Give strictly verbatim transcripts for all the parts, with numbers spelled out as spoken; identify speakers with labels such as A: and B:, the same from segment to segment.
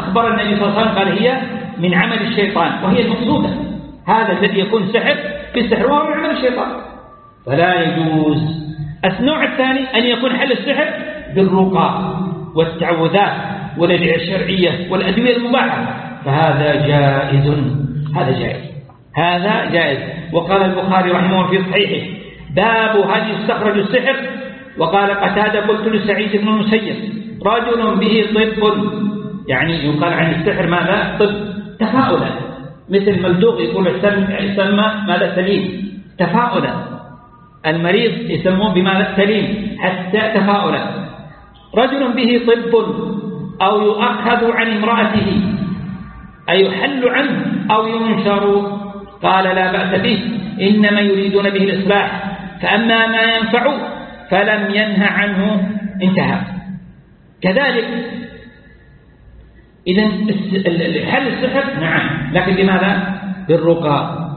A: أخبر النبي صلى الله عليه وسلم قال هي من عمل الشيطان، وهي المقصودة. هذا الذي يكون سحر بالسحر وهو من عمل الشيطان، فلا يجوز. النوع الثاني أن يكون حل السحر بالرقى والتعوذات والأدعية الشرعية والأدوية المباحة، فهذا جائز. هذا جائز هذا جائز وقال البخاري رحمه الله في صحيحه: باب هل يستخرج السحر. وقال قتادة: قلت لسعيد بن المسيب: رجل به طب، يعني يقال عن السحر ماذا؟ طب، تفاؤلا، مثل ملدوغ يقول يسمى ماذا؟ سليم، تفاؤلا. المريض يسمون بماذا؟ سليم، حتى تفاؤلا. رجل به طب أو يؤخذ عن امرأته، أي يحل عنه أو ينشر. قال: لا بأس به، إنما يريدون به الإصلاح، فأما ما ينفع فلم ينهى عنه، انتهى. كذلك إذن حل السحر نعم، لكن بماذا؟ بالرقى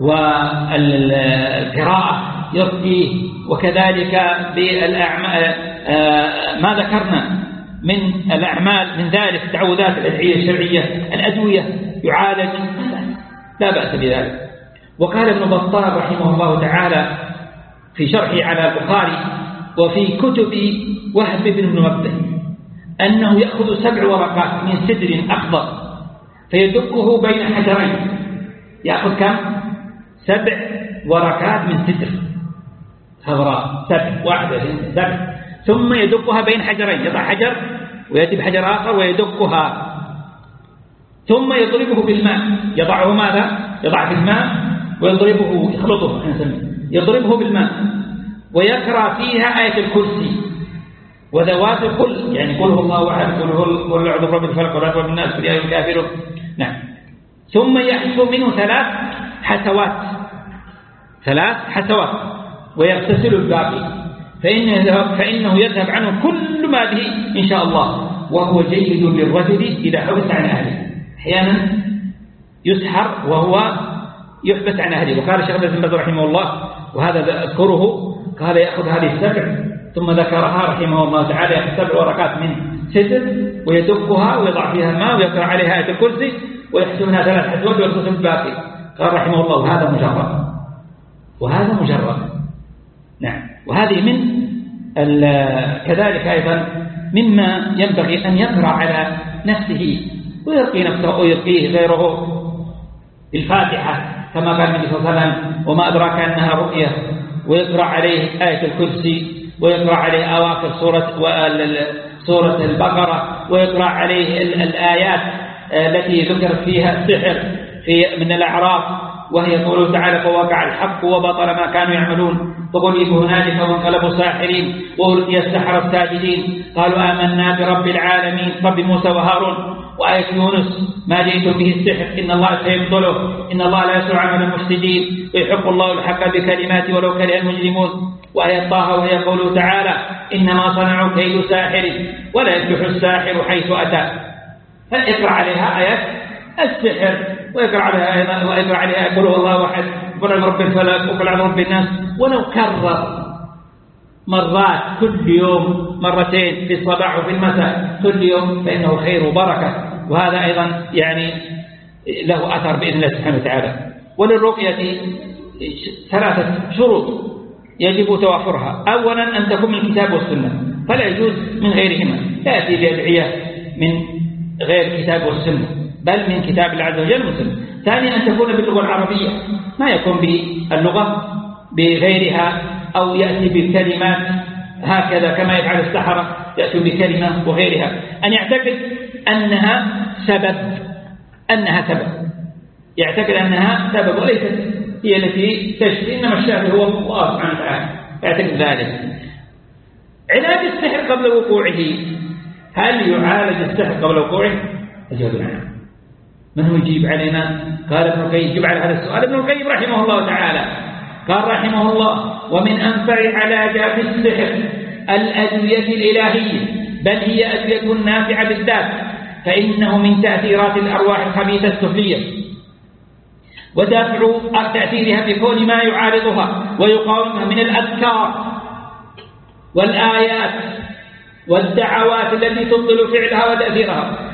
A: والقراءة يرقيه، وكذلك بالأعمال ما ذكرنا من الأعمال من ذلك تعوذات الأدعية الشرعية، الأدوية يعالج، لا بأس بذلك. وقال ابن بطال رحمه الله تعالى في شرحه على البخاري وفي كتب وهب بن منبه أنه يأخذ سبع ورقات من سدر أخضر فيدقه بين حجرين. يأخذ كم؟ سبع ورقات من سدر خضراء، سبع، واحدة سبع، ثم يدقها بين حجرين، يضع حجر ويأتي بحجر آخر ويدقها، ثم يضربه بالماء، يضعه ماذا؟ يضع في الماء ويضربه، يخلطه، يضربه بالماء، ويقرأ فيها آية الكرسي وذوات الكل، يعني قل هو الله أحد، قل هو الأعوذ برب الفلق والناس والناس قل يا أيها الكافرون. نعم. ثم يحسو منه ثلاث حسوات، ثلاث حسوات، ويغتسل الباقي، فإنه يذهب, فإنه يذهب عنه كل ما به إن شاء الله، وهو جيد للرجل إذا حبس عن أهله. أحيانا يسحر وهو يحبس عن أهله. وقال الشيخ ابن باز رحمه الله، وهذا أذكره، قال يأخذ هذه السبع ثم ذكرها رحمه الله تعالى، يأخذ سبع ورقات من سدر ويدقها ويضع فيها الماء ويقرأ عليها آية الكرسي ويحسب منها ثلاث حسوات ويغتسل الباقي. قال رحمه الله: هذا مجرد، وهذا مجرد. نعم. وهذه من كذلك أيضا مما ينبغي أن يقرأ على نفسه ويرقي نفسه ويرقيه غيره الفاتحة كما قال النبي صلى الله عليه وسلم: وما أدراك أنها رقية، ويقرأ عليه آية الكرسي، ويقرأ عليه أواخر سورة سورة البقرة، ويقرأ عليه الآيات التي ذكرت فيها السحر في من الأعراف، وهي قوله تعالى: فوقع الحق وبطل ما كانوا يعملون فغلبوا هنالك وانقلبوا ساحرين وألقي السحرة الساجدين قالوا آمنا برب العالمين رب موسى وهارون. وآية يونس: ما جئتم به السحر إن الله سيبطله إن الله لا يسرع عمل المفسدين ويحق الله الحق بكلماته ولو كره المجرمون. وآية طه وهي قوله تعالى: إنما صنعوا كيد ساحر ولا يفلح الساحر حيث أتى. فاقرأ عليها آيات السحر، ويقرأ عليها أيضا ويقرأ عليها قل هو الله أحد قل أعوذ برب الفلق وقل أعوذ برب الناس، ولو كرر مرات كل يوم مرتين في الصباح وفي المساء كل يوم فإنه خير وبركة. وهذا أيضا يعني له أثر بإذن الله سبحانه وتعالى. وللرقية ثلاثة شروط يجب توافرها: أولا أن تكون من الكتاب والسنة، فلا يجوز من غيرهما، لا يأتي بأدعية من غير الكتاب والسنة بل من كتاب الله عز وجل والسنة. ثانيا أن تكون باللغة العربية، ما يكون باللغة بغيرها أو يأتي بالكلمات هكذا كما يفعل السحرة، يأتي بكلمة وغيرها. أن يعتقد أنها سبب أنها سبب يعتقد أنها سبب وليست هي التي تشفي، إنما الشافي هو الله سبحانه وتعالى، يعتقد ذلك. علاج السحر قبل وقوعه، هل يعالج السحر قبل وقوعه؟ الجواب نعم. من هو يجيب علينا؟ قال ابن القيم، يجيب على هذا السؤال ابن القيم رحمه الله تعالى، قال رحمه الله: ومن أنفع علاجات السحر الأدوية الإلهية، بل هي أدوية نافعة بالذات، فإنه من تأثيرات الأرواح الخبيثة السفلية، ودافع تأثيرها بكون ما يعارضها ويقاومها من الأذكار والآيات والدعوات التي تبطل فعلها وتأثيرها.